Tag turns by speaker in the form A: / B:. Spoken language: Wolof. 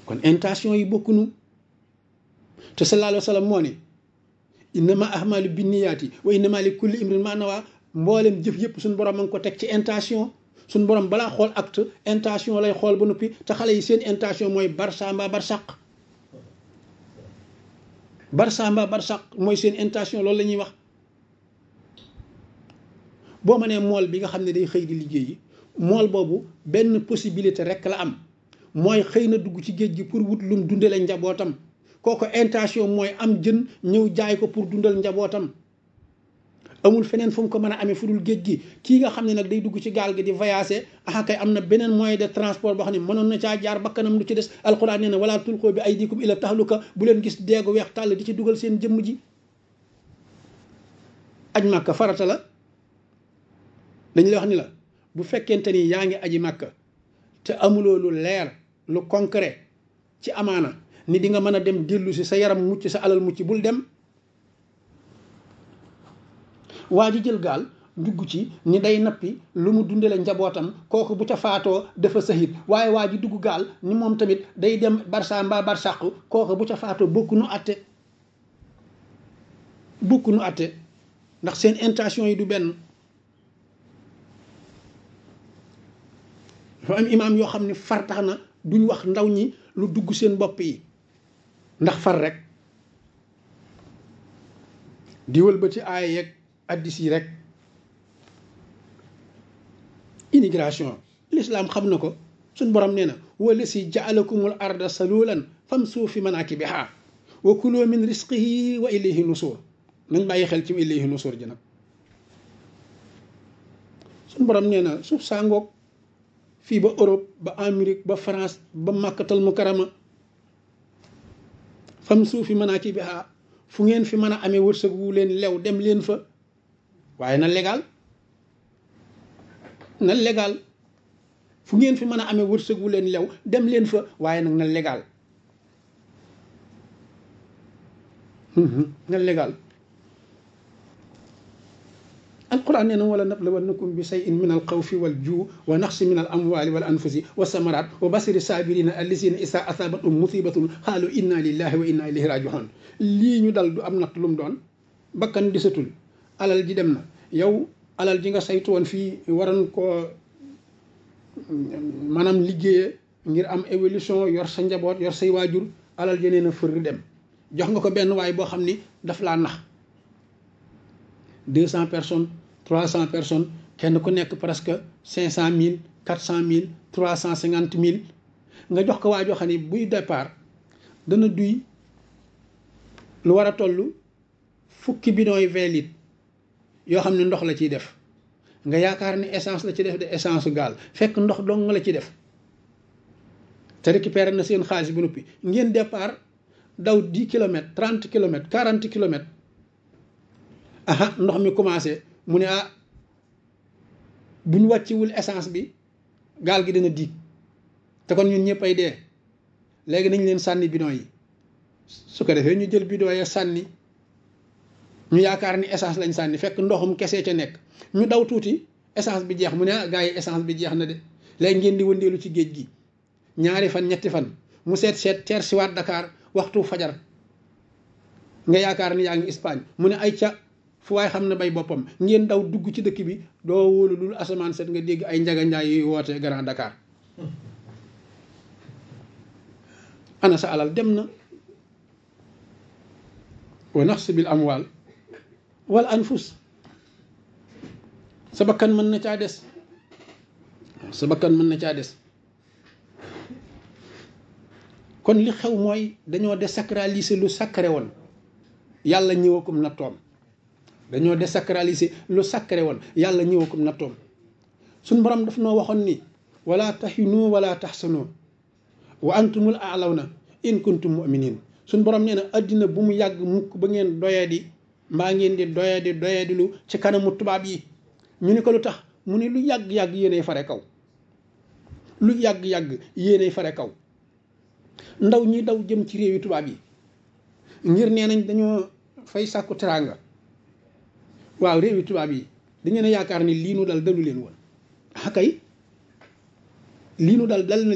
A: kon intention yi bokkunu te sallallahu alayhi wa sallam moo ne innama ahmalu binniyaati wa innama li kulli imrin ma nawa mboolem jëf yëpp suñu borom a ngi ko teg ci intention suñu borom balaa xool acte intention lay xool ba noppi te xale yi seen intention mooy barça mbaa barsàq barça mbaa barsàq mooy seen intention loolu la ñuy wax boo ma nee mool bi nga xam ne day xëy di liggéeyi mool boobu benn possibilité rek la am mooy xëy na dugg ci géej gi pour wut lum dundale njabootam kooku intention mooy am jën ñëw jaay ko pour dundal njabootam amul feneen fu mu ko mën a amee fu dul géej gi kii nga xam ne nag day dugg ci gaal gi di voyager kay am na beneen moyen de transport boo xam ne mënoon na caa jaar bakkanam lu ci des alxuraan nee na wala tulqoo bi aydikum ila tahluka bu leen gis deegu weex tàll di ci dugal seen jëmm ji aj màkka farata la dañ la wax ni la bu fekkente ni yaa ngi aji màkka te amuloo lu leer lu concret ci amaana ni di nga mën a dem dellu si sa yaram mucc sa alal mucc bul dem waa ji jël gaal dugg ci ni day nappi lu mu dundale njabootam kooku bu ca faatoo dafa sahit waaye waa ji dugg gaal ni moom tamit day dem barsa mbaa barsàq kooku bu ca faatoo bokku nu atte ndax seen intention yi du benn dafa am imaam yoo xam ne far tax na duñ wax ndaw ñi lu dugg seen bopp yi ndax far rek di wëlbati aaya yeeg addis yi rek immigration l'islam xam na ko suñ borom nee na wala si jaalakumul arda salulan famsuu fi manakibiha wa kuloo min risqihi wa ilayhi nusur nañ bàyyi xel ci ilayhi nusur ji nag suñ borom nee na suuf saa ngoog fii ba Europe ba Amérique ba France ba Makkatal Mukarrama famsuu fi manakibiha fu ngeen fi mën a amee wërsëg wu leen lew dem leen fa waaye na légal fu ngeen fi mën a amee wërsëg wu leen lew dem leen fa waaye nag na légal na légal alquran nee na wala nablawannakum bi shay'in min alxawfi wal juu wa naqsi min al amwali wal anfusi wa samarat wa basiri sabirina allazina isa asabatum musibatun xaalu inna lillahi wa inna ilayhi rajiun lii ñu dal du am natt lu mu doon bakkan disatul alal ji dem na yow alal ji nga saytu woon fii waroon ko maanaam liggéeye ngir am évolution yor sa njaboot yor say waajur alal ji nee na fër dem jox nga ko benn waay boo xam ni daf laa nax 200 personnes 300 personnes kenn ku nekk presque 500 000 400 000 350 000 nga jox ko waa joo xam ni buy départ dana duy lu war a toll fukki bidon yi 20 litres yoo xam ne ndox la ciy def nga yaakaar ni essence la ci def de essence gaal fekk ndox dong la ci def te récupéré na seen xaalis bu noppi ngeen départ daw 10 kilomètres 30 kilomètres 40 kilomètres ndox mi commencé mu ne bu ñu wàcciwul essence bi gaal gi dana diig te kon ñun ñëpp ay dee léegi nañ leen sànni bidon yi su ko defee ñu jël bidon ya sànni ñu yaakaar ni essence lañ sànni fekk ndoxum kese ca nekk ñu daw tuuti essence bi jeex mu ne gars yi essence bi jeex na de léegi ngeen di wëndeelu ci géej gi 2 fan 3 fan mu seet teer si waat Dakar waxtu fajar nga yaakaar ni yaa ngi Espagne mu ne ay ca fu waay xam ne bay boppam ngeen daw dugg ci dëkk bi doo wóolu lul asamaan set nga dégg ay njaganjaay yuy woote Grand Dakar ana sa alal dem na wa naqsi bil amwal wal anfus sa bakkan mën na caa des kon li xew mooy dañoo désacraliser lu sacré woon yàlla ñëwakum nattoom dañoo désacraliser lu sacré woon yàlla ñëwakum nattoom suñ borom daf noo waxoon ni wala tahinu wala tahsanu wa antumul a'lawna in kuntum mu'minin suñ borom nee na addina bu mu yàgg mukk ba ngeen doyadi mbaa ngeen di doyadi lu ci kanamu tubaab yi ñu ne ko lu tax mu ne lu yàgg-yàgg yéenay fare kaw lu yàgg-yàgg yéenay fare kaw ndaw ñi daw jëm ci réewi tubaab yi ngir nee nañ dañoo fay sàkku teraanga waaw réewi tubaab yi da ngeen a yaakaar ni lii nu dal dalu leen woon kay lii nu dal na